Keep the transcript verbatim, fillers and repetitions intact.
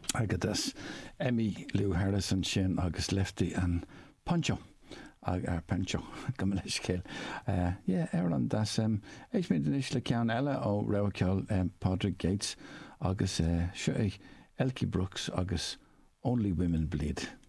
Agadas Emmy Lou Harrison sin agus Lefty an Pancho ag ar Pancho gomanis céil. Yeah, Erland das um, eich mynd yn is le cean eile ó rewceol um, Padraig Gates agus uh, seo Elkie Brooks agus Only Women Bleed.